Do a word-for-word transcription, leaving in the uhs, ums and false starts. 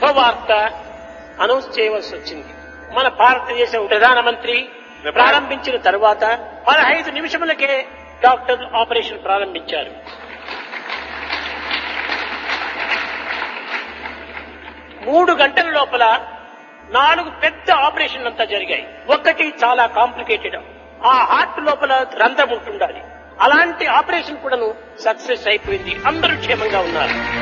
శుభవార్త అనౌన్స్ చేయవలసి వచ్చింది. మన భారతదేశ ప్రధానమంత్రి ప్రారంభించిన తరువాత పదహైదు నిమిషములకే డాక్టర్లు ఆపరేషన్ ప్రారంభించారు. మూడు గంటల లోపల నాలుగు పెద్ద ఆపరేషన్లు అంతా జరిగాయి. ఒక్కటి చాలా కాంప్లికేటెడ్, ఆ హార్ట్ లోపల రంధ్రం ఉంటుండాలి. అలాంటి ఆపరేషన్ కూడాను సక్సెస్ అయిపోయింది. అందరూ క్షేమంగా ఉన్నారు.